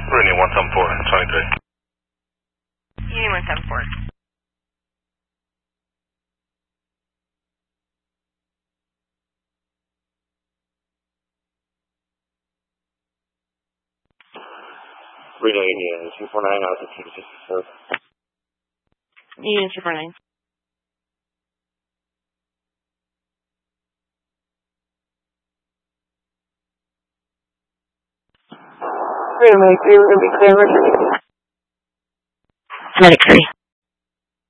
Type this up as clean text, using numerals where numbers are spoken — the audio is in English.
Union 174, 23. Union 174. Reno Union 249 out of 264. Union 249. Medic 3, we're going to be clear. Medic 3.